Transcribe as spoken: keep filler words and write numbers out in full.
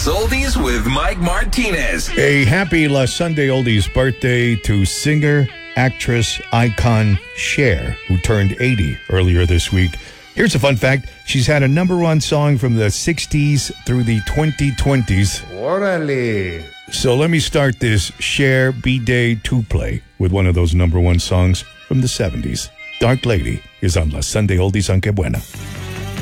Oldies with Mike Martinez. A happy La Sunday Oldies birthday to singer, actress, icon Cher, who turned eighty earlier this week. Here's a fun fact. She's had a number one song from the sixties through the twenty twenties. Orale. So let me start this Cher B-Day two-play with one of those number one songs from the seventies. Dark Lady is on La Sunday Oldies on Que Buena.